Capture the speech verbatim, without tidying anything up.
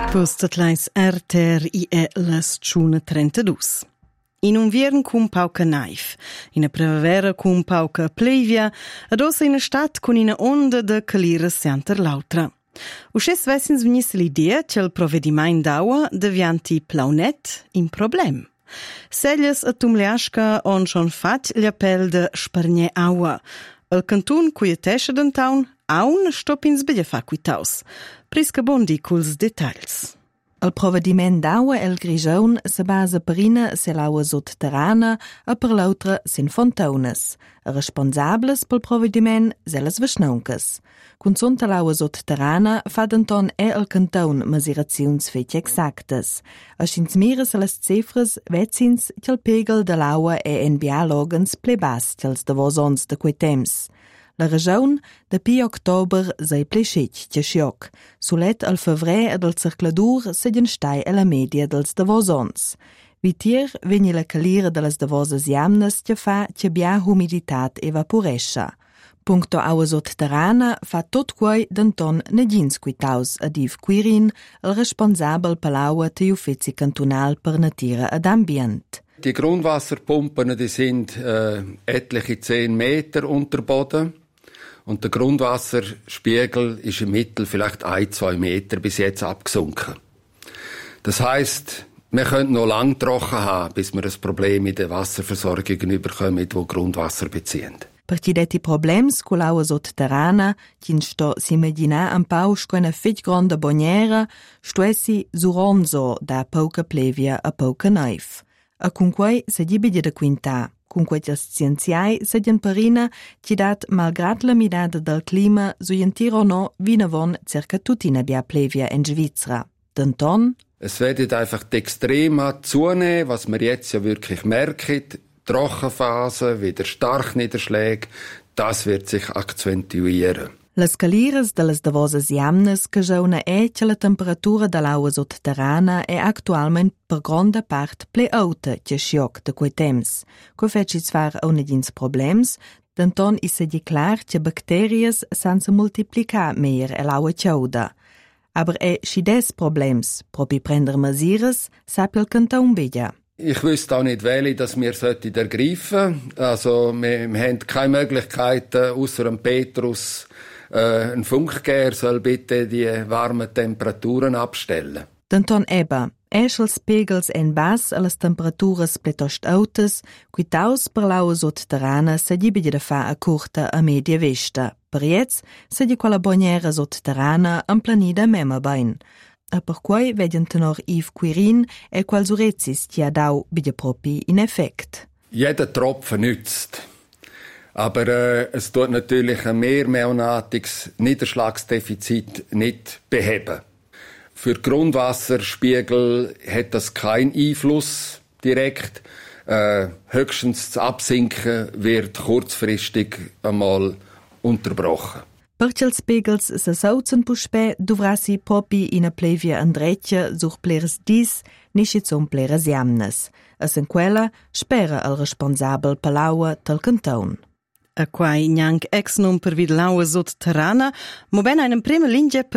Postatlais R T R I E las tschuna trentadus. In un viern cum pauca naif, in a primavera cum pauca plevia, ad ossa in a stat con ina onda de calira sianter l'autra. Usces vessins venis l'idea che il provedimain d'aua devianti plaunet in problem. Seglias a Tumleasca on schon fat l'appel de spargne aua. El cantun cui a tescha d'antaun aun stopins beglia fa quitaus. Prisca bondi culs detalls. Il provvediment d'aua el Grigion se basa per ina se l'aua sotterrana e per l'autra sin fontaunas. Responsables pel provvediment se las vesnauncas. Consunta l'aua sotterrana fa denton e el canton miseraziuns fetg exactas. A schins mira se las cifras vezzins che il pegel de l'aua e en bia logens ple bas che els davosons de quei temps. La region da pi october sei plescetg che scioc. Sulet al fevrer ed al circladur sedien stai alla media dels davosons. Vitier vegni la calira de las davosas jamnas che fa che bia humiditat evaporescha. Puncto aua sotterrana fa tot quei denton negins quitaus ad Yves Quirin, il responsabel per l'aua te uffizi cantonal per natira ad ambient. Die Grundwasserpumpen die sind äh, etliche zehn Meter unter Boden und der Grundwasserspiegel ist im Mittel vielleicht ein, zwei Meter bis jetzt abgesunken. Das heisst, wir können noch lange trocken haben, bis wir ein Problem in der Wasserversorgung überkommen, wo Grundwasser beziehen. Per ti detti problems con l'aua sotterrana, tin sto s'immaginar un pau sco una fetg gronda boniera, sto essi suronzo da pauca plevia a pauca neif. A con quei se dibidia da quintà. Con quei gli scienziai se dien parina ci dat malgrat la midada del clima suientir o no vinavon circa tutina bia plevia in Svizzera. Denton? Es wird einfach extrem zunehmen, was wir jetzt ja wirklich merken. Trockenphase, wieder stark Niederschläge, das wird sich akzentuieren. Las caliras de las davosas jamnas cagiona è che la temperatura dell'aua sotterrana è actualment per gronda part ple auta che scioc de quei temps. Co fecits far aunedins problems, denton is se di clar che bacterias san se multiplicar mehr el aua chauda. Aber è schides problems, propi prender mesures, sappi il canton bedia. Ich wüsste auch nicht, welche dass wir ergreifen sollten. Also, wir, wir haben keine Möglichkeit, außer dem Petrus, äh, ein Funkgeher soll bitte die warmen Temperaturen abstellen. Denton eba, eschels pegels en bas alles temperaturas pletost autas, quitaus per l'aua sotterrana se di bidi da fa a curta a media vesta. Per jetz se di quella boniera sotterrana en planida mema bain. A per quei vedian tenor Yves Quirin e quals urezis ti ha dau bide propi in effekt. Jeder Tropfen nützt. Aber äh, es tut natürlich ein mehrmonatiges Niederschlagsdefizit nicht beheben. Für Grundwasserspiegel hat das keinen Einfluss direkt. Äh, höchstens das Absinken wird kurzfristig einmal unterbrochen. Perché els pegels se sauzen puspè dovrà si propi in a plevia andreccia sur pleres dis, nisci zum pleres jamnes. A sen quella spera il responsabel per l'aua tel canton. A quai gnanc ex non per vid l'aua sotterrana, mo ben einem prima linge per